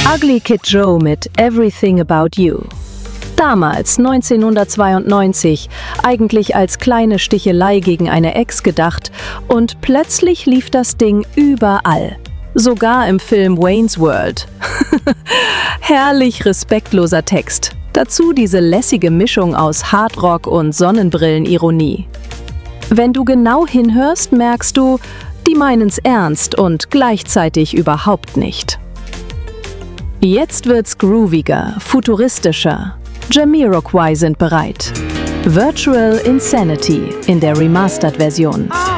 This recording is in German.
Ugly Kid Joe mit Everything About You. Damals, 1992, eigentlich als kleine Stichelei gegen eine Ex gedacht und plötzlich lief das Ding überall. Sogar im Film Wayne's World. Herrlich respektloser Text. Dazu diese lässige Mischung aus Hardrock und Sonnenbrillenironie. Wenn du genau hinhörst, merkst du, die meinen's ernst und gleichzeitig überhaupt nicht. Jetzt wird's grooviger, futuristischer. Jamiroquai sind bereit. Virtual Insanity in der Remastered-Version.